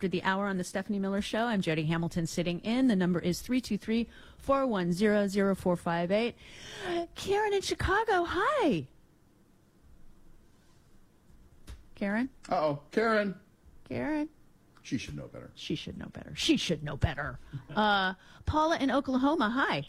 After the hour on the Stephanie Miller Show, I'm Jody Hamilton sitting in. The number is 323-410-0458. Karen in Chicago, hi. Karen? Uh-oh, Karen. Karen? She should know better. She should know better. She should know better. Paula in Oklahoma, hi.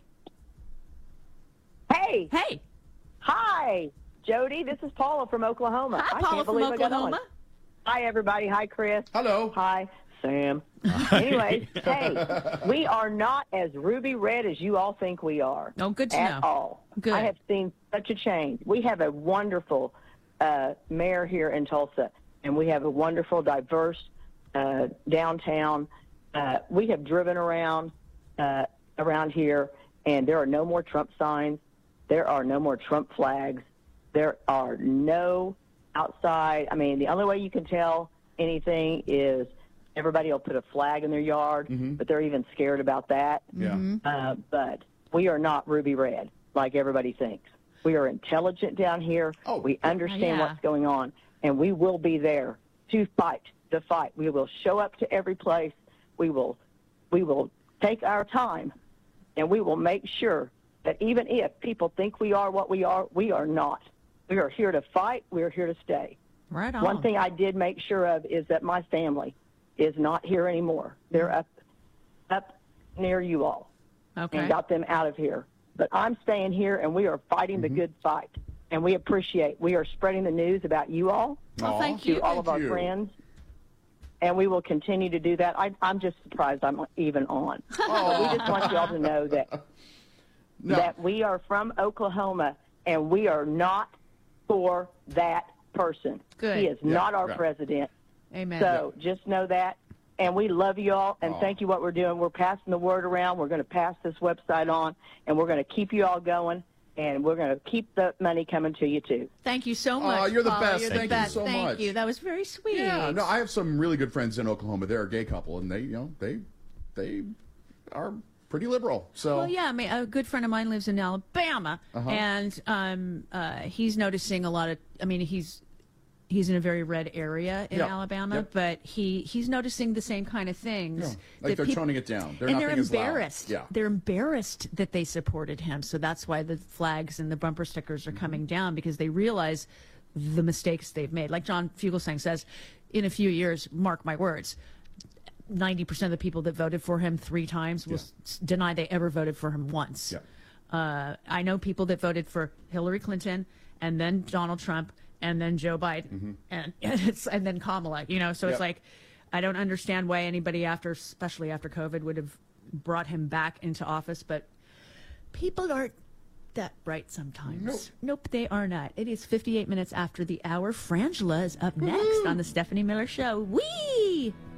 Hey. Hey. Hi, Jody. This is Paula from Oklahoma. Hi, I Paula can't from believe I got on. Oklahoma. Hi, everybody. Hi, Chris. Hello. Hi, Sam. Anyways, hey, we are not as ruby red as you all think we are. Oh, good to at know. all. Good. I have seen such a change. We have a wonderful mayor here in Tulsa, and we have a wonderful, diverse downtown. We have driven around here, and there are no more Trump signs. There are no more Trump flags. There are no outside. I mean, the only way you can tell anything is everybody will put a flag in their yard, but they're even scared about that. Yeah. But we are not ruby red like everybody thinks. We are intelligent down here. Oh, we understand yeah. what's going on, and we will be there to fight the fight. We will show up to every place. We will take our time, and we will make sure that even if people think we are what we are not. We are here to fight. We are here to stay. Right on. One thing I did make sure of is that my family is not here anymore. They're up near you all, Okay. and got them out of here. But I'm staying here, and we are fighting the good fight. And we are spreading the news about you all Well, Aw, thank you. to all of our you. friends, and we will continue to do that. I'm just surprised I'm even on. So we just want you all to know that No. that we are from Oklahoma, and we are not for that person. Good. He is Yeah, not our right. president. Amen. So just know that. And we love you all, and Aw. thank you what we're doing. We're passing the word around. We're going to pass this website on, and we're going to keep you all going, and we're going to keep the money coming to you, too. Thank you so much. you're the Paula. best. You're Thank the you best. so Thank much. you. That was very sweet. Yeah, no, I have some really good friends in Oklahoma. They're a gay couple, and they are pretty liberal. So Well, yeah, I mean, a good friend of mine lives in Alabama, and he's noticing a lot of. I mean, he's in a very red area in Yep. Alabama, Yep. but he's noticing the same kind of things. Yeah. that Like they're peop- toning it down. They're and not they're being as loud. embarrassed. Yeah. They're embarrassed that they supported him. So that's why the flags and the bumper stickers are coming down, because they realize the mistakes they've made. Like John Fugelsang says, in a few years, mark my words, 90% of the people that voted for him 3 times will deny they ever voted for him once. Yeah. I know people that voted for Hillary Clinton and then Donald Trump and then Joe Biden and then Kamala. You know, so Yep. it's like I don't understand why anybody especially after COVID, would have brought him back into office. But people aren't that bright sometimes. Nope, they are not. It is 58 minutes after the hour. Frangela is up next on the Stephanie Miller Show. Whee!